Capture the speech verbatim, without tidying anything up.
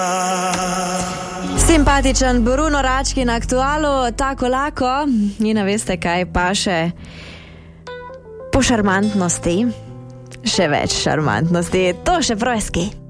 Simpatičen Bruno Rački na Aktualu, tako lako. In ne veste, kaj pa še po šarmantnosti, še več šarmantnosti, to še proski.